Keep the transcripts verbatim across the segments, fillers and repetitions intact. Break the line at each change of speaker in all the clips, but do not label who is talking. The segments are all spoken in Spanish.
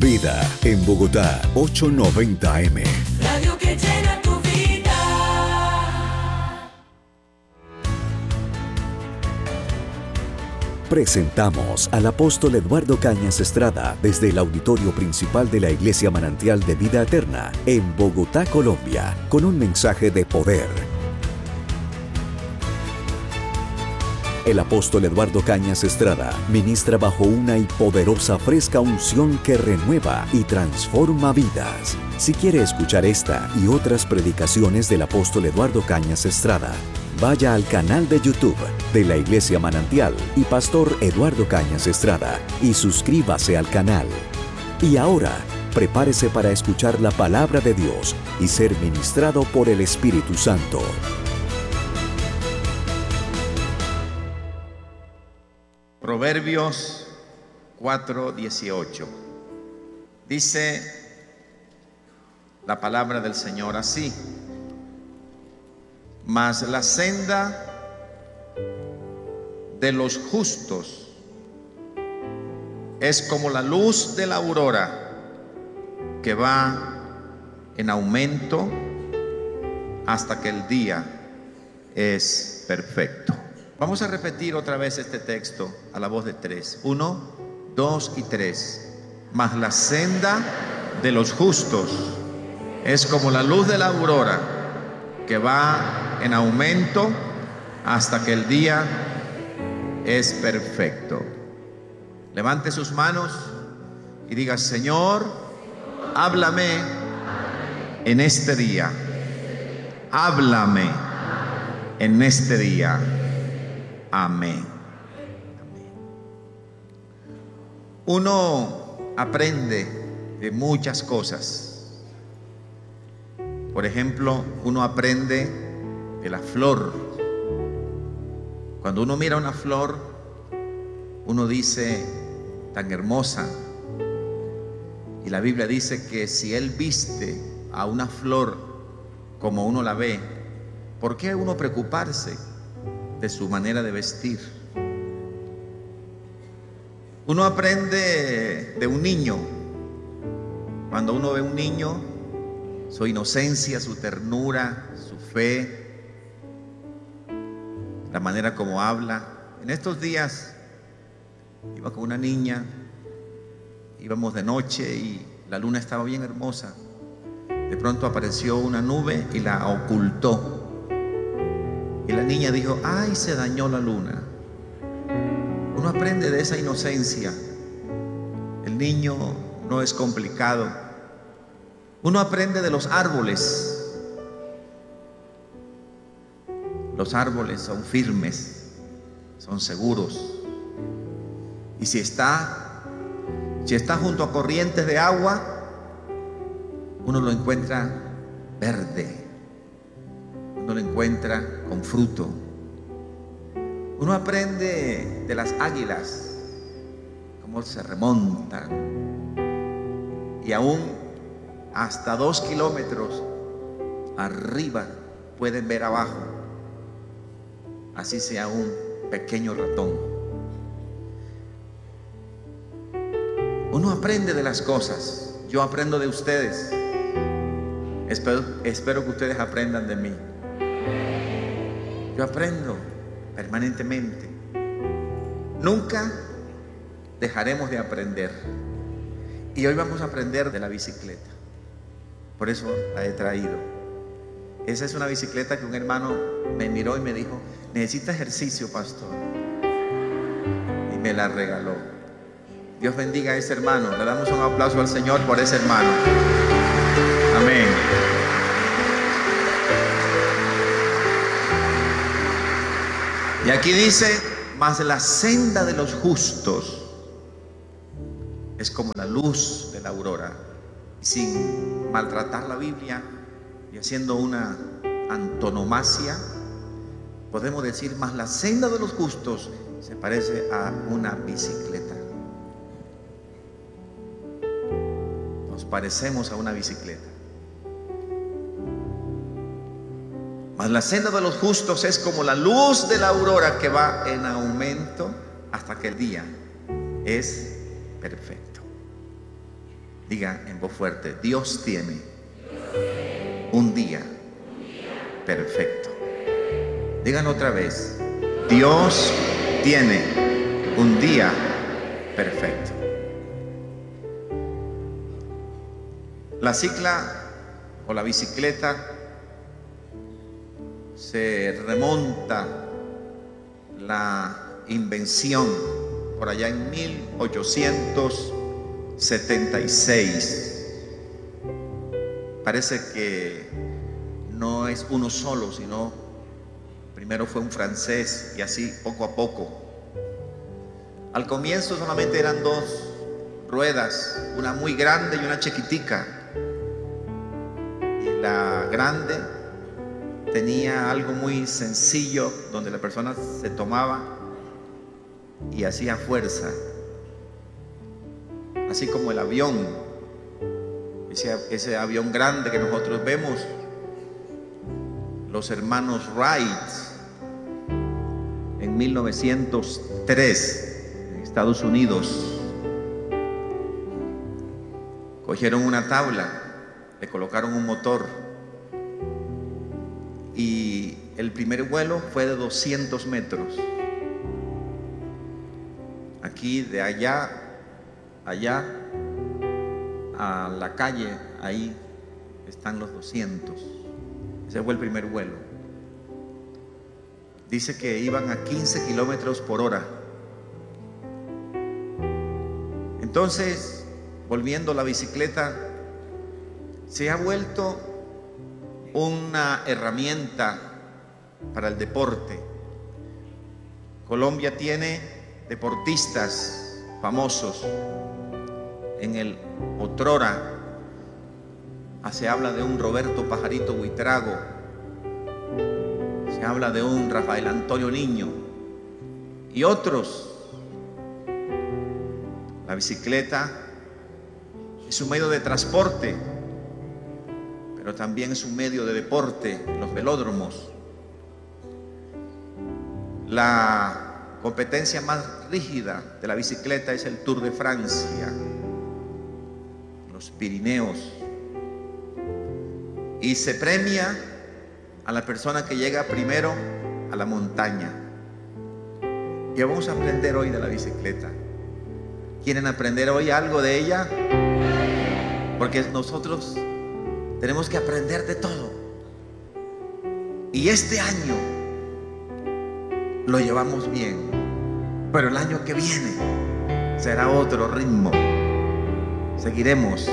Vida en Bogotá, ochocientos noventa A M.
Radio que llena tu vida.
Presentamos al apóstol Eduardo Cañas Estrada desde el auditorio principal de la Iglesia Manantial de Vida Eterna en Bogotá, Colombia, con un mensaje de poder. El apóstol Eduardo Cañas Estrada ministra bajo una y poderosa fresca unción que renueva y transforma vidas. Si quiere escuchar esta y otras predicaciones del apóstol Eduardo Cañas Estrada, vaya al canal de YouTube de la Iglesia Manantial y Pastor Eduardo Cañas Estrada y suscríbase al canal. Y ahora, prepárese para escuchar la palabra de Dios y ser ministrado por el Espíritu Santo.
Proverbios cuatro dieciocho. Dice la palabra del Señor así: mas la senda de los justos es como la luz de la aurora, que va en aumento hasta que el día es perfecto. Vamos a repetir otra vez este texto a la voz de tres. Uno, dos y tres. Mas la senda de los justos es como la luz de la aurora, que va en aumento hasta que el día es perfecto. Levante sus manos y diga: Señor, háblame en este día. Háblame en este día. Amén. Uno aprende de muchas cosas. Por ejemplo, uno aprende de la flor. Cuando uno mira una flor, uno dice: tan hermosa. Y la Biblia dice que si él viste a una flor como uno la ve, ¿por qué uno preocuparse de su manera de vestir? Uno aprende de un niño. Cuando uno ve a un niño, su inocencia, su ternura, su fe, la manera como habla. En estos días iba con una niña, íbamos de noche y la luna estaba bien hermosa. De pronto apareció una nube y la ocultó. Y la niña dijo: ay, se dañó la luna. Uno aprende de esa inocencia. El niño no es complicado. Uno aprende de los árboles. Los árboles son firmes, son seguros. Y si está, si está junto a corrientes de agua, uno lo encuentra verde. Uno lo encuentra con fruto. Uno aprende de las águilas, cómo se remontan, y aún hasta dos kilómetros arriba pueden ver abajo, así sea un pequeño ratón. Uno aprende de las cosas. Yo aprendo de ustedes. Espero, espero que ustedes aprendan de mí. Yo aprendo permanentemente. Nunca dejaremos de aprender. Y hoy vamos a aprender de la bicicleta. Por eso la he traído. Esa es una bicicleta que un hermano me miró y me dijo: necesita ejercicio, pastor. Y me la regaló. Dios bendiga a ese hermano. Le damos un aplauso al Señor por ese hermano. Amén. Y aquí dice: mas la senda de los justos es como la luz de la aurora. Y sin maltratar la Biblia y haciendo una antonomasia, podemos decir: mas la senda de los justos se parece a una bicicleta. Nos parecemos a una bicicleta. Mas la senda de los justos es como la luz de la aurora, que va en aumento hasta que el día es perfecto. Diga en voz fuerte: Dios tiene un día perfecto. Digan otra vez: Dios tiene un día perfecto. La cicla o la bicicleta se remonta la invención por allá en mil ochocientos setenta y seis. Parece que no es uno solo, sino primero fue un francés y así poco a poco. Al comienzo solamente eran dos ruedas, una muy grande y una chiquitica. Y la grande tenía algo muy sencillo donde la persona se tomaba y hacía fuerza, así como el avión, ese, ese avión grande que nosotros vemos, los hermanos Wright en mil novecientos tres en Estados Unidos cogieron una tabla, le colocaron un motor y el primer vuelo fue de doscientos metros. Aquí de allá, allá a la calle, ahí están los doscientos. Ese fue el primer vuelo. Dice que iban a quince kilómetros por hora. Entonces, volviendo a la bicicleta, se ha vuelto una herramienta para el deporte. Colombia tiene deportistas famosos. En el otrora se habla de un Roberto Pajarito Buitrago, se habla de un Rafael Antonio Niño y otros. La bicicleta es un medio de transporte, pero también es un medio de deporte en los velódromos. La competencia más rígida de la bicicleta es el Tour de Francia, los Pirineos, y se premia a la persona que llega primero a la montaña. Y vamos a aprender hoy de la bicicleta. ¿Quieren aprender hoy algo de ella? Porque nosotros tenemos que aprender de todo. Y este año lo llevamos bien, pero el año que viene será otro ritmo. Seguiremos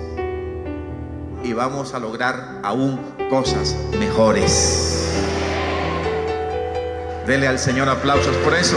y vamos a lograr aún cosas mejores. Dele al Señor aplausos por eso.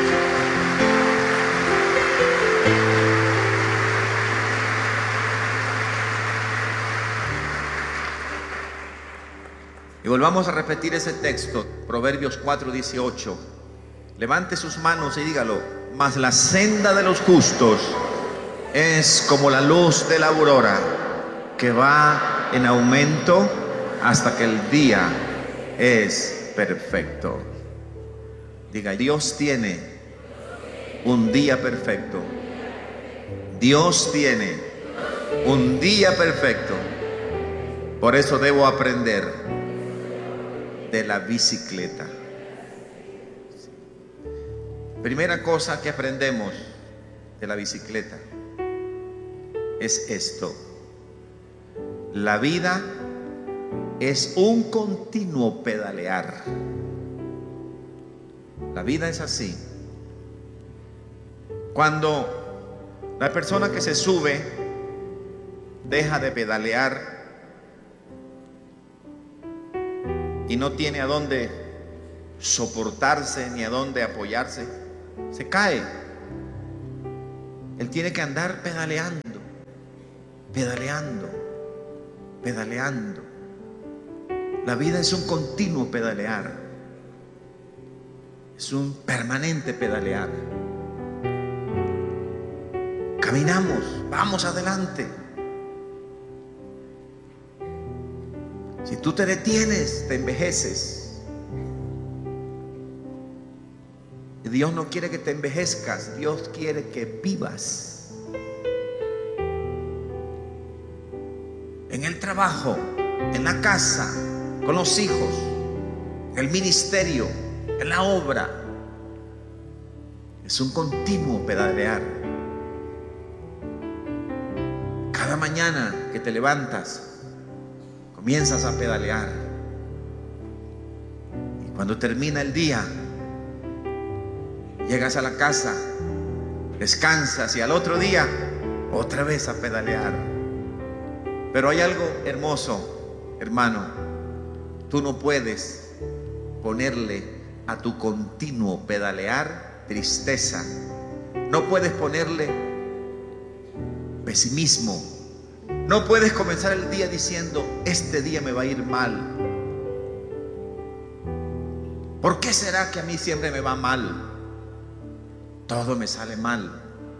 Y volvamos a repetir ese texto, Proverbios cuatro dieciocho. Levante sus manos y dígalo: mas la senda de los justos es como la luz de la aurora, que va en aumento hasta que el día es perfecto. Diga: Dios tiene un día perfecto. Dios tiene un día perfecto. Por eso debo aprender de la bicicleta. Primera cosa que aprendemos de la bicicleta es esto: la vida es un continuo pedalear. La vida es así. Cuando la persona que se sube deja de pedalear y no tiene a dónde soportarse ni a dónde apoyarse, se cae. Él tiene que andar pedaleando, pedaleando, pedaleando. La vida es un continuo pedalear, es un permanente pedalear. Caminamos, vamos adelante. Si tú te detienes, te envejeces. Y Dios no quiere que te envejezcas, Dios quiere que vivas. en el trabajo, en la casa, con los hijos, en el ministerio, en la obra. Es un continuo pedalear. Cada mañana que te levantas, comienzas a pedalear. Y cuando termina el día, llegas a la casa, descansas y al otro día otra vez a pedalear. Pero hay algo hermoso, hermano. Tú no puedes ponerle a tu continuo pedalear tristeza. No puedes ponerle pesimismo. No puedes comenzar el día diciendo: este día me va a ir mal. ¿Por qué será que a mí siempre me va mal? Todo me sale mal.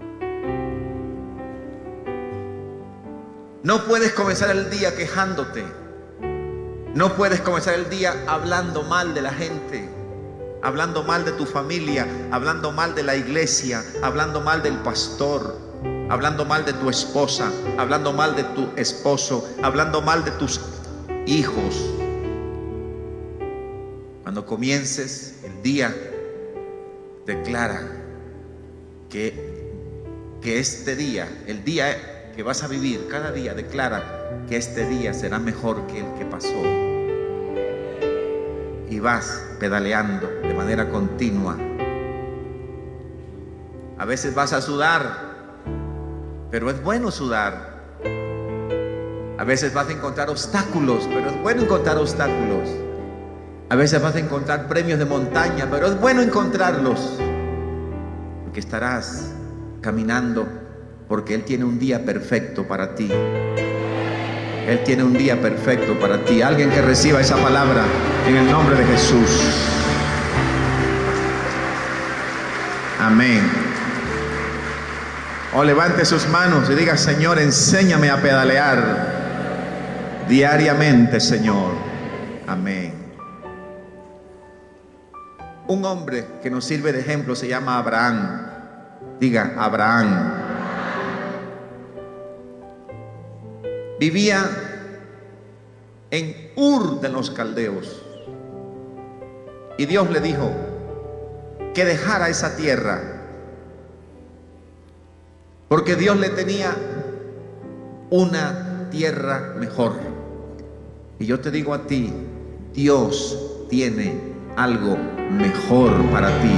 No puedes comenzar el día quejándote. No puedes comenzar el día hablando mal de la gente, hablando mal de tu familia, hablando mal de la iglesia, hablando mal del pastor, hablando mal de tu esposa, hablando mal de tu esposo, hablando mal de tus hijos. Cuando comiences el día, declara que, que este día, el día que vas a vivir, cada día declara que este día será mejor que el que pasó. Y vas pedaleando de manera continua. A veces vas a sudar, pero es bueno sudar. A veces vas a encontrar obstáculos, pero es bueno encontrar obstáculos. A veces vas a encontrar premios de montaña, pero es bueno encontrarlos, porque estarás caminando, porque Él tiene un día perfecto para ti. Él tiene un día perfecto para ti. Alguien que reciba esa palabra en el nombre de Jesús. Amén. O levante sus manos y diga: Señor, enséñame a pedalear diariamente, Señor. Amén. Un hombre que nos sirve de ejemplo se llama Abraham. Diga: Abraham. Vivía en Ur de los Caldeos. Y Dios le dijo que dejara esa tierra, porque Dios le tenía una tierra mejor. Y yo te digo a ti: Dios tiene algo mejor para ti.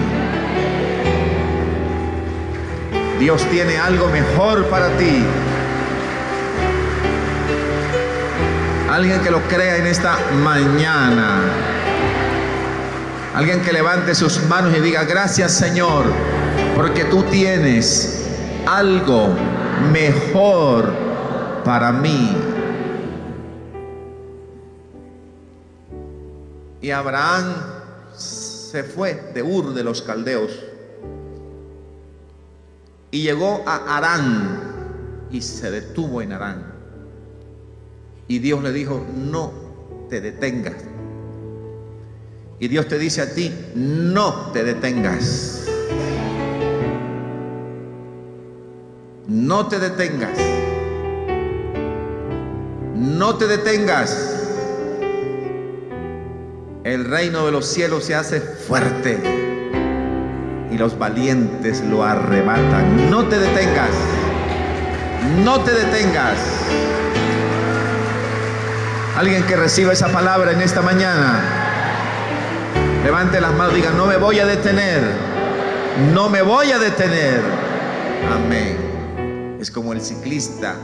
Dios tiene algo mejor para ti. Alguien que lo crea en esta mañana. Alguien que levante sus manos y diga: gracias, Señor, porque tú tienes algo mejor para mí. Y Abraham se fue de Ur de los Caldeos y llegó a Harán y se detuvo en Harán. Y Dios le dijo: no te detengas. Y Dios te dice a ti: no te detengas. No te detengas. No te detengas. El reino de los cielos se hace fuerte y los valientes lo arrebatan. No te detengas. No te detengas. Alguien que reciba esa palabra en esta mañana, levante las manos y diga: no me voy a detener. No me voy a detener. Amén. Es como el ciclista.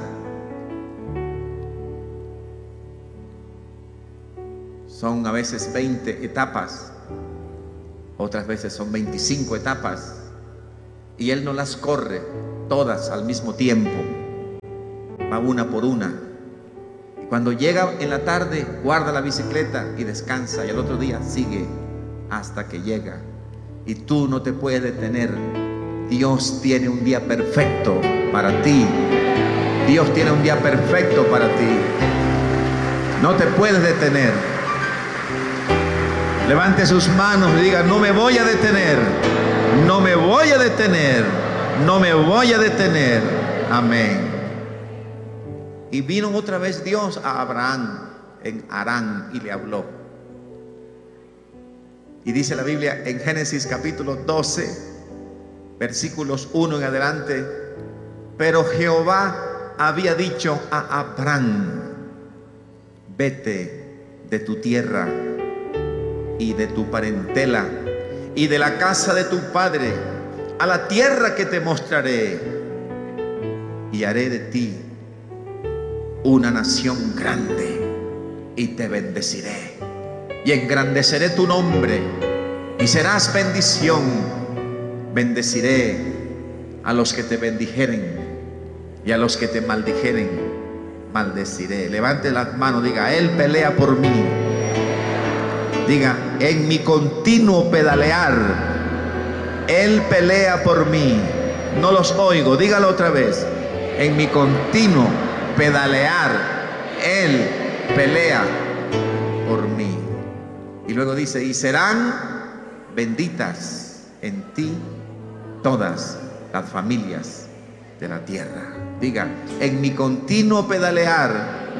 Son a veces veinte etapas, otras veces son veinticinco etapas, y él no las corre todas al mismo tiempo, va una por una. Y cuando llega en la tarde, guarda la bicicleta y descansa, y el otro día sigue hasta que llega. Y tú no te puedes detener. Dios tiene un día perfecto para ti. Dios tiene un día perfecto para ti. No te puedes detener. Levante sus manos y diga: no me voy a detener. No me voy a detener. No me voy a detener. Amén. Y vino otra vez Dios a Abraham en Harán y le habló. Y dice la Biblia en Génesis capítulo doce, versículos uno en adelante: pero Jehová había dicho a Abraham: vete de tu tierra y de tu parentela y de la casa de tu padre a la tierra que te mostraré, y haré de ti una nación grande, y te bendeciré, y engrandeceré tu nombre, y serás bendición. Bendeciré a los que te bendijeren, y a los que te maldijeren, maldeciré. Levante las manos, diga: Él pelea por mí. Diga: en mi continuo pedalear, Él pelea por mí. No los oigo, dígalo otra vez: en mi continuo pedalear, Él pelea por mí. Y luego dice: y serán benditas en ti todas las familias de la tierra. Diga: en mi continuo pedalear,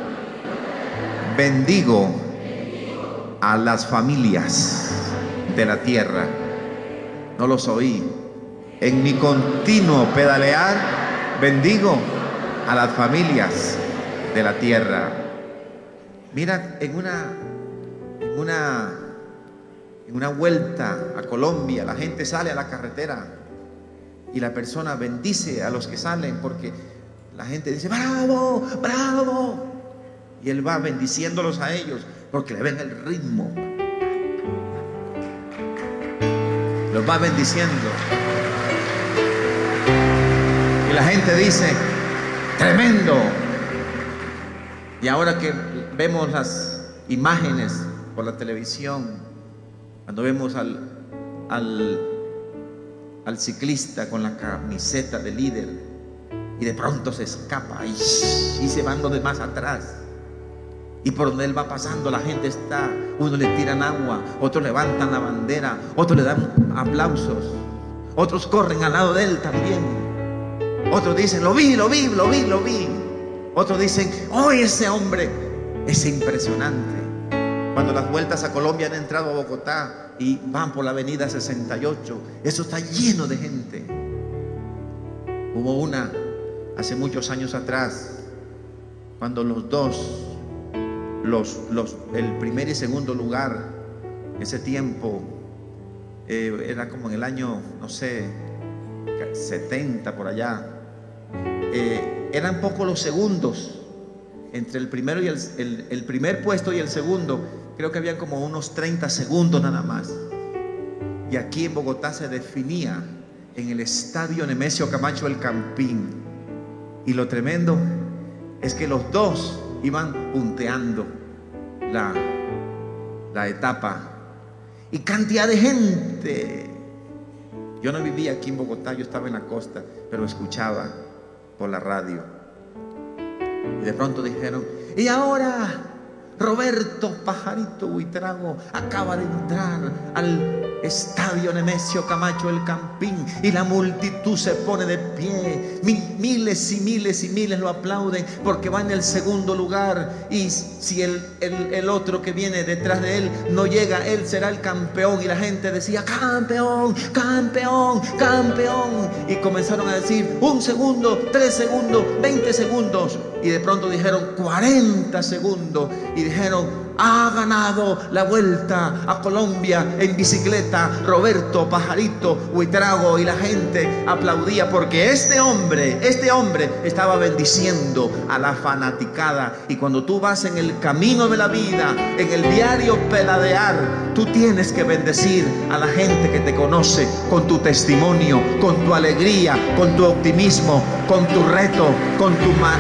bendigo a las familias de la tierra. No los oí. En mi continuo pedalear, bendigo a las familias de la tierra. Mira, en una, en una, en una vuelta a Colombia, la gente sale a la carretera y la persona bendice a los que salen, porque la gente dice: bravo, bravo. Y él va bendiciéndolos a ellos porque le ven el ritmo. Los va bendiciendo. Y la gente dice: tremendo. Y ahora que vemos las imágenes por la televisión, cuando vemos al, al, al ciclista con la camiseta de líder, y de pronto se escapa y, y se van los demás atrás, y por donde él va pasando la gente está, unos le tiran agua, otros levantan la bandera, otros le dan aplausos, otros corren al lado de él también, otros dicen: lo vi, lo vi, lo vi, lo vi. Otros dicen: oh, ese hombre es impresionante. Cuando las vueltas a Colombia han entrado a Bogotá y van por la avenida sesenta y ocho, eso está lleno de gente. Hubo una hace muchos años atrás, cuando los dos, los, los, el primer y segundo lugar, ese tiempo eh, era como en el año, no sé, setenta por allá, eh, eran pocos los segundos entre el primero y el, el, el primer puesto y el segundo. Creo que habían como unos treinta segundos nada más. Y aquí en Bogotá se definía en el estadio Nemesio Camacho El Campín. Y lo tremendo es que los dos iban punteando la, la etapa. Y cantidad de gente. Yo no vivía aquí en Bogotá, yo estaba en la costa, pero escuchaba por la radio. Y de pronto dijeron: y ahora Roberto Pajarito Buitrago acaba de entrar al estadio Nemesio Camacho El Campín, y la multitud se pone de pie, miles y miles y miles lo aplauden porque va en el segundo lugar, y si el, el, el otro que viene detrás de él no llega, él será el campeón. Y la gente decía: campeón, campeón, campeón. Y comenzaron a decir: un segundo, tres segundos, veinte segundos, y de pronto dijeron cuarenta segundos, y dijeron: ha ganado la vuelta a Colombia en bicicleta Roberto Pajarito Buitrago. Y la gente aplaudía porque este hombre, este hombre estaba bendiciendo a la fanaticada. Y cuando tú vas en el camino de la vida, en el diario peladear, tú tienes que bendecir a la gente que te conoce con tu testimonio, con tu alegría, con tu optimismo, con tu reto, con tu mano.